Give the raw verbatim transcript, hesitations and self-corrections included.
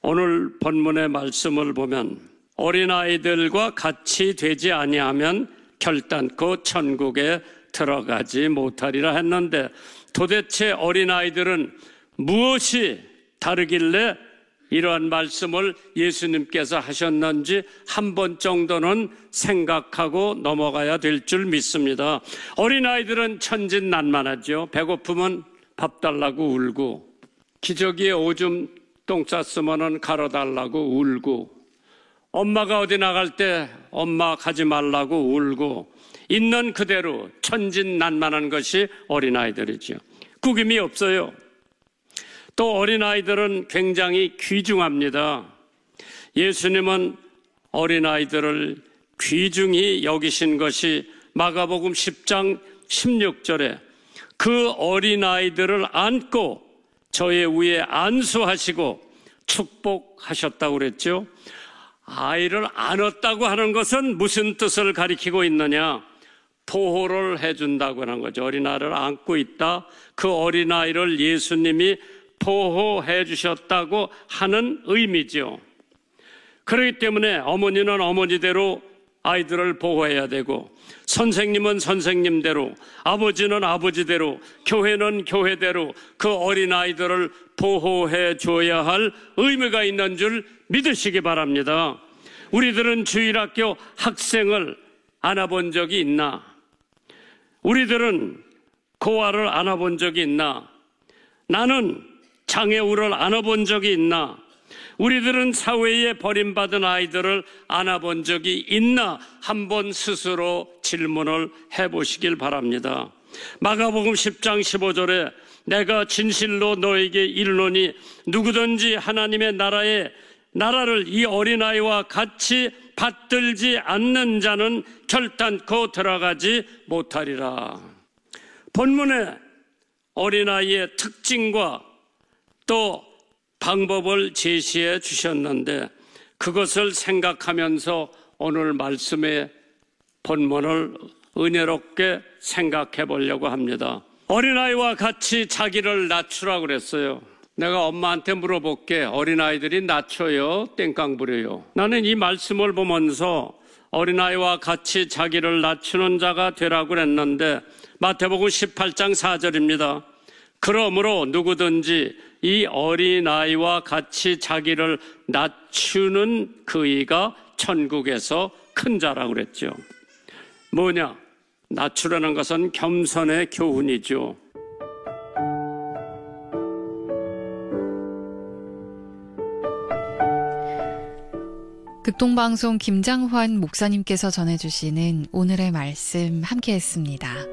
오늘 본문의 말씀을 보면 어린아이들과 같이 되지 아니하면 결단코 천국에 들어가지 못하리라 했는데, 도대체 어린아이들은 무엇이 다르길래 이러한 말씀을 예수님께서 하셨는지 한 번 정도는 생각하고 넘어가야 될 줄 믿습니다. 어린아이들은 천진난만하죠. 배고프면 밥 달라고 울고, 기저귀에 오줌 똥 쌌으면 갈아달라고 울고, 엄마가 어디 나갈 때 엄마 가지 말라고 울고, 있는 그대로 천진난만한 것이 어린아이들이죠. 구김이 없어요. 또 어린아이들은 굉장히 귀중합니다. 예수님은 어린아이들을 귀중히 여기신 것이 마가복음 십 장 십육 절에 그 어린아이들을 안고 저의 위에 안수하시고 축복하셨다고 그랬죠. 아이를 안았다고 하는 것은 무슨 뜻을 가리키고 있느냐? 보호를 해준다고 하는 거죠. 어린아이를 안고 있다. 그 어린아이를 예수님이 보호해 주셨다고 하는 의미죠. 그렇기 때문에 어머니는 어머니대로 아이들을 보호해야 되고, 선생님은 선생님대로, 아버지는 아버지대로, 교회는 교회대로 그 어린아이들을 보호해 줘야 할 의무가 있는 줄 믿으시기 바랍니다. 우리들은 주일학교 학생을 안아본 적이 있나? 우리들은 고아를 안아본 적이 있나? 나는 장애우를 안아본 적이 있나? 우리들은 사회에 버림받은 아이들을 안아본 적이 있나? 한번 스스로 질문을 해보시길 바랍니다. 마가복음 십 장 십오 절에 내가 진실로 너에게 이르노니 누구든지 하나님의 나라에 나라를 이 어린아이와 같이 받들지 않는 자는 결단코 들어가지 못하리라. 본문에 어린아이의 특징과 또 방법을 제시해 주셨는데, 그것을 생각하면서 오늘 말씀의 본문을 은혜롭게 생각해 보려고 합니다. 어린아이와 같이 자기를 낮추라고 그랬어요. 내가 엄마한테 물어볼게. 어린아이들이 낮춰요? 땡깡 부려요? 나는 이 말씀을 보면서 어린아이와 같이 자기를 낮추는 자가 되라고 그랬는데, 마태복음 십팔 장 사 절입니다. 그러므로 누구든지 이 어린아이와 같이 자기를 낮추는 그이가 천국에서 큰 자라고 그랬죠. 뭐냐? 낮추라는 것은 겸손의 교훈이죠. 극동방송 김장환 목사님께서 전해주시는 오늘의 말씀 함께했습니다.